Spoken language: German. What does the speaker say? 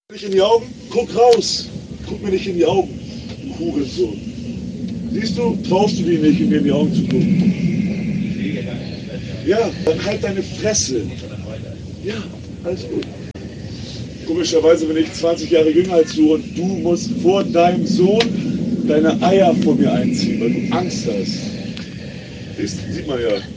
Nicht in die Augen, guck raus. Guck mir nicht in die Augen, du Hurensohn. Siehst du, traust du dir nicht, mir in die Augen zu gucken? Ja, dann halt deine Fresse. Ja, alles gut. Komischerweise bin ich 20 Jahre jünger als du und du musst vor deinem Sohn deine Eier vor mir einziehen, weil du Angst hast. Das sieht man ja.